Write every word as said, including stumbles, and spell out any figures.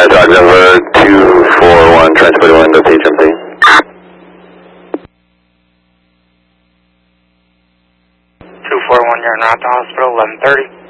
United Dog Denver two four one, transporting one to P H M P. two four one, you're in route to hospital, eleven thirty.